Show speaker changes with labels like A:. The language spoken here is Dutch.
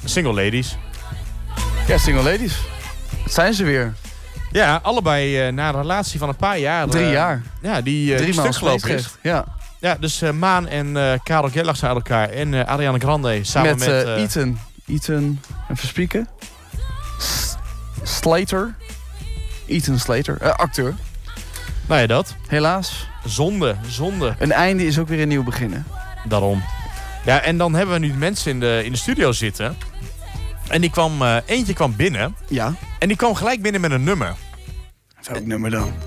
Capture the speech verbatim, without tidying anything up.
A: Single Ladies.
B: Ja, Single Ladies. Dat zijn ze weer.
A: Ja, allebei uh, na een relatie van een paar jaar.
B: Drie
A: uh,
B: jaar.
A: Ja, die, uh,
B: Drie
A: die
B: maal
A: stuk gelopen is.
B: Ja.
A: Ja, dus uh, Maan en uh, Karel Gerlach zijn uit elkaar. En uh, Ariana Grande samen met...
B: Met
A: uh,
B: uh, Ethan. Ethan, even spieken. S- Slater. Ethan Slater. Uh, acteur.
A: Nou ja, dat.
B: Helaas.
A: Zonde, zonde.
B: Een einde is ook weer een nieuw beginnen.
A: Daarom. Ja, en dan hebben we nu mensen in de, in de studio zitten. En die kwam, uh, eentje kwam binnen.
B: Ja.
A: En die kwam gelijk binnen met een nummer.
B: Welk nummer dan?